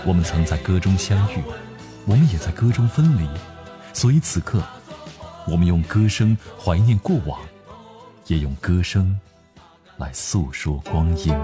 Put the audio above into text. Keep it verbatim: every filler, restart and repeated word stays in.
我们曾在歌中相遇，我们也在歌中分离，所以此刻我们用歌声怀念过往，也用歌声来诉说光阴。